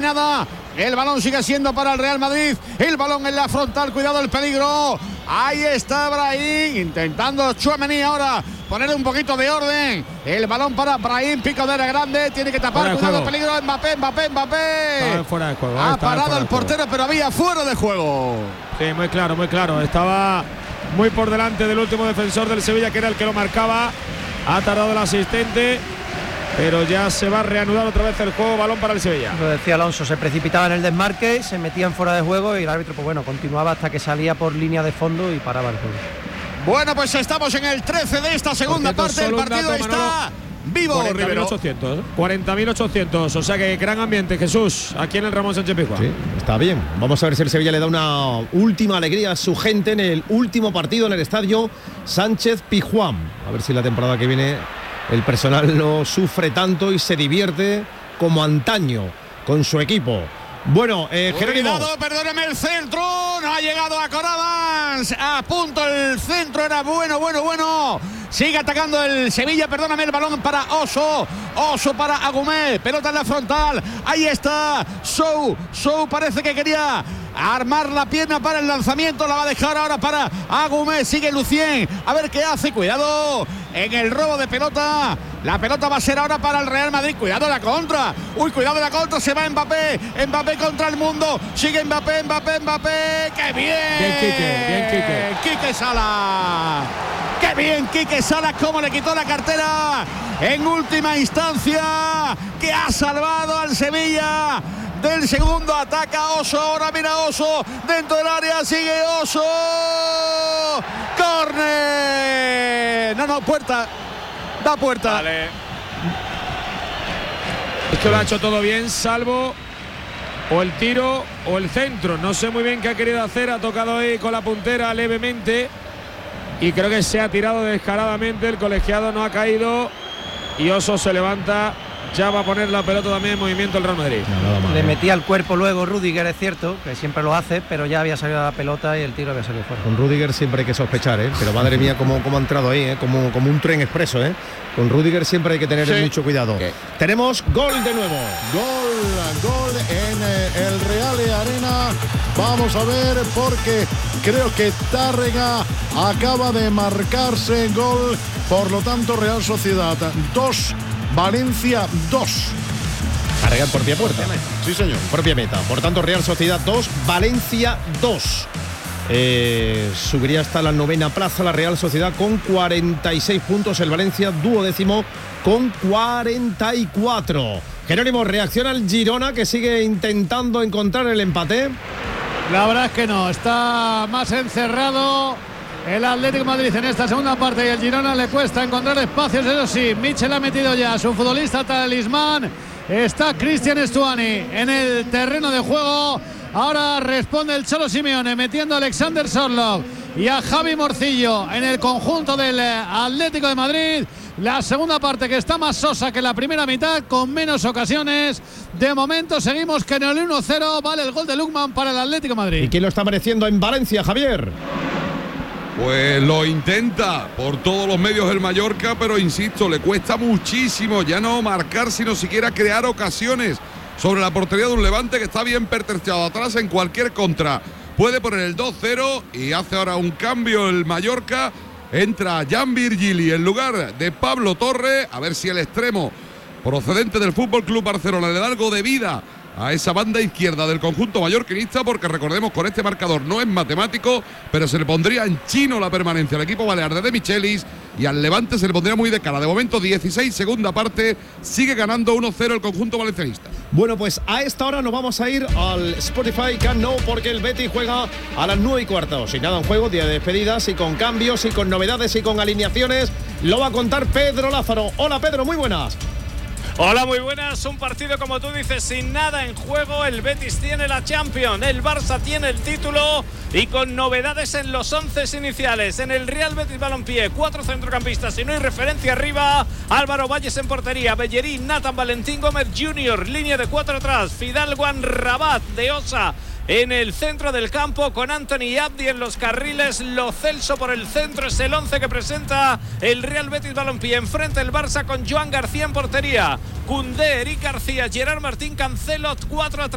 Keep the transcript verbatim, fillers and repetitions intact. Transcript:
nada. El balón sigue siendo para el Real Madrid. El balón en la frontal, cuidado el peligro. Ahí está Brahim, intentando Tchouaméni ahora poner un poquito de orden. El balón para Brahim, picadera grande, tiene que tapar, cuidado, peligro, Mbappé, Mbappé, Mbappé. Fuera de juego. Ha parado el portero, pero había fuera de juego. Sí, muy claro, muy claro. Estaba muy por delante del último defensor del Sevilla, que era el que lo marcaba. Ha tardado el asistente, pero ya se va a reanudar otra vez el juego. Balón para el Sevilla. Lo decía Alonso, se precipitaba en el desmarque, se metían fuera de juego y el árbitro, pues bueno, continuaba hasta que salía por línea de fondo y paraba el juego. Bueno, pues estamos en el trece de esta segunda cierto, parte. El partido dato, está Manolo, vivo. cuarenta mil ochocientos, o sea que gran ambiente, Jesús, aquí en el Ramón Sánchez Pizjuán. Sí, está bien. Vamos a ver si el Sevilla le da una última alegría a su gente en el último partido en el estadio Sánchez Pizjuán. A ver si la temporada que viene el personal no sufre tanto y se divierte como antaño con su equipo. Bueno, eh, Jerónimo. Cuidado, perdóneme el centro. No ha llegado a Coradans. A punto el centro, era bueno, bueno, bueno. Sigue atacando el Sevilla, perdóname, el balón para Oso. Oso para Agumé. Pelota en la frontal. Ahí está. Sou. Sou parece que quería armar la pierna para el lanzamiento. La va a dejar ahora para Agumé. Sigue Lucien. A ver qué hace. Cuidado en el robo de pelota. La pelota va a ser ahora para el Real Madrid. Cuidado la contra. Uy, cuidado la contra. Se va Mbappé. Mbappé contra el mundo. Sigue Mbappé, Mbappé, Mbappé. ¡Qué bien! Bien, Quique. Bien, Quique. Quique Sala. ¡Qué bien, Quique Sala! Cómo le quitó la cartera en última instancia. Que ha salvado al Sevilla del segundo. Ataca Oso. Ahora mira Oso dentro del área. Sigue Oso. ¡Córner! No, no, puerta. Da puerta. Vale. Es que lo ha hecho todo bien, salvo o el tiro o el centro. No sé muy bien qué ha querido hacer. Ha tocado ahí con la puntera levemente y creo que se ha tirado descaradamente. El colegiado no ha caído y Oso se levanta. Ya va a poner la pelota también en movimiento el Real Madrid. No, Le metía el cuerpo luego Rüdiger, es cierto, que siempre lo hace, pero ya había salido la pelota y el tiro había salido fuera. Con Rüdiger siempre hay que sospechar, ¿eh? Pero madre mía, cómo, cómo ha entrado ahí, ¿eh? como, como un tren expreso, ¿eh? Con Rüdiger siempre hay que tener sí. mucho cuidado. ¿Qué? Tenemos gol de nuevo. Gol, gol en eh, el Real Arena. Vamos a ver, porque creo que Tárrega acaba de marcarse gol. Por lo tanto, Real Sociedad dos. Valencia dos. Cargar por propia puerta. Sí, señor. Propia meta. Por tanto, Real Sociedad dos, Valencia dos. Eh, subiría hasta la novena plaza la Real Sociedad con cuarenta y seis puntos. El Valencia duodécimo con cuarenta y cuatro. Jerónimo, reacciona el Girona, que sigue intentando encontrar el empate. La verdad es que no. Está más encerrado el Atlético de Madrid en esta segunda parte y el Girona le cuesta encontrar espacios. Eso sí, Michel ha metido ya a su futbolista talismán. Está Cristian Stuani en el terreno de juego. Ahora responde el Cholo Simeone metiendo a Alexander Sorloth y a Javi Morcillo en el conjunto del Atlético de Madrid. La segunda parte que está más sosa que la primera mitad, con menos ocasiones. De momento seguimos que en el uno cero vale el gol de Lukman para el Atlético de Madrid. ¿Y quién lo está mereciendo en Valencia, Javier? Pues lo intenta por todos los medios el Mallorca, pero insisto, le cuesta muchísimo ya no marcar, sino siquiera crear ocasiones sobre la portería de un Levante que está bien pertrechado atrás en cualquier contra. Puede poner el dos cero y hace ahora un cambio el Mallorca. Entra Jan Virgili en lugar de Pablo Torre, a ver si el extremo procedente del F C Barcelona le da algo de vida a esa banda izquierda del conjunto mallorquinista, porque recordemos, con este marcador no es matemático, pero se le pondría en chino la permanencia al equipo balear de Michelis y al Levante se le pondría muy de cara. De momento dieciséis, segunda parte, sigue ganando uno cero el conjunto valencianista. Bueno, pues a esta hora nos vamos a ir al Spotify Camp Nou, porque el Betis juega a las nueve y cuarto. Sin nada en juego, día de despedidas y con cambios y con novedades y con alineaciones. Lo va a contar Pedro Lázaro. Hola Pedro, muy buenas. Hola, muy buenas. Un partido, como tú dices, sin nada en juego. El Betis tiene la Champions, el Barça tiene el título y con novedades en los once iniciales. En el Real Betis Balompié, cuatro centrocampistas y no hay referencia arriba. Álvaro Valles en portería, Bellerín, Nathan Valentín Gómez junior, línea de cuatro atrás, Fidalgo, Rabat de Osa en el centro del campo, con Anthony Abdi en los carriles. Lo Celso por el centro es el once que presenta el Real Betis Balompié. Enfrente el Barça con Joan García en portería, Koundé, Eric García, Gerard Martín, Cancelo, cuatro atrás.